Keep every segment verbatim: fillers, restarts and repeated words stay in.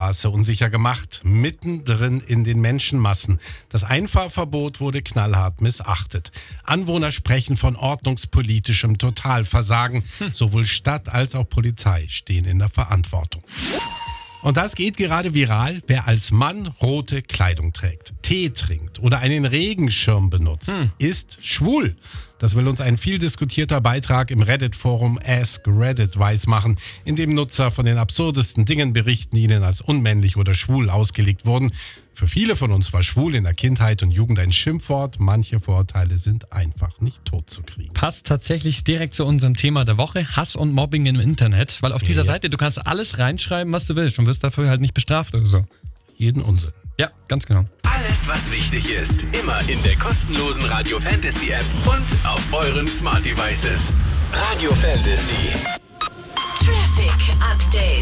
Straße unsicher gemacht, mittendrin in den Menschenmassen. Das Einfahrverbot wurde knallhart missachtet. Anwohner sprechen von ordnungspolitischem Totalversagen. Hm. Sowohl Stadt als auch Polizei stehen in der Verantwortung. Und das geht gerade viral, wer als Mann rote Kleidung trägt, Tee trinkt oder einen Regenschirm benutzt, hm. ist schwul. Das will uns ein viel diskutierter Beitrag im Reddit-Forum Ask Reddit weismachen, in dem Nutzer von den absurdesten Dingen berichten, die ihnen als unmännlich oder schwul ausgelegt wurden. Für viele von uns war schwul in der Kindheit und Jugend ein Schimpfwort. Manche Vorurteile sind einfach nicht totzukriegen. Passt tatsächlich direkt zu unserem Thema der Woche, Hass und Mobbing im Internet. Weil auf dieser ja. Seite, du kannst alles reinschreiben, was du willst und wirst dafür halt nicht bestraft oder so. Jeden Unsinn. Ja, ganz genau. Alles, was wichtig ist, immer in der kostenlosen Radio Fantasy App und auf euren Smart Devices. Radio Fantasy. Traffic Update.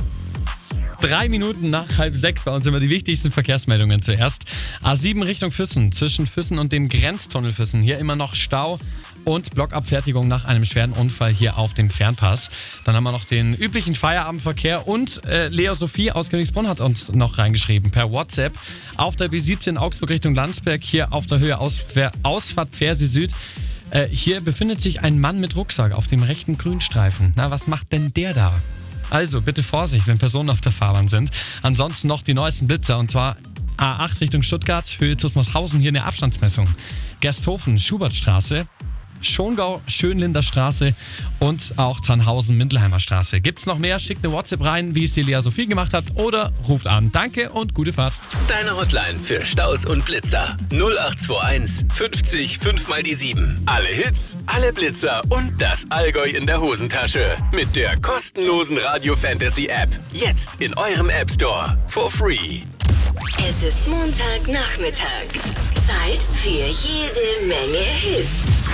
Drei Minuten nach halb sechs bei uns immer die wichtigsten Verkehrsmeldungen zuerst. A sieben Richtung Füssen, zwischen Füssen und dem Grenztunnel Füssen. Hier immer noch Stau und Blockabfertigung nach einem schweren Unfall hier auf dem Fernpass. Dann haben wir noch den üblichen Feierabendverkehr und äh, Lea Sophie aus Königsbrunn hat uns noch reingeschrieben per WhatsApp. Auf der B siebzehn Augsburg Richtung Landsberg, hier auf der Höhe Ausf- Ausfahrt Pfersee Süd. Äh, hier befindet sich ein Mann mit Rucksack auf dem rechten Grünstreifen. Na, was macht denn der da? Also bitte Vorsicht, wenn Personen auf der Fahrbahn sind. Ansonsten noch die neuesten Blitzer und zwar A acht Richtung Stuttgart, Höhe Zusmarshausen, hier eine Abstandsmessung. Gersthofen, Schubertstraße, Schongau, Schönlinder Straße und auch Zannhausen, Mindelheimer Straße. Gibt's noch mehr? Schickt eine WhatsApp rein, wie es die Lea Sophie gemacht hat oder ruft an. Danke und gute Fahrt. Deine Hotline für Staus und Blitzer. null acht zwei eins fünfzig fünf mal die sieben. Alle Hits, alle Blitzer und das Allgäu in der Hosentasche. Mit der kostenlosen Radio Fantasy App. Jetzt in eurem App Store. For free. Es ist Montagnachmittag. Zeit für jede Menge Hits.